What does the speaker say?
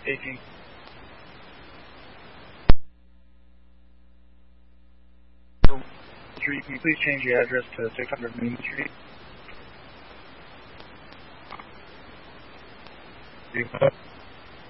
18. Street, can you please change the address to 600 Main Street?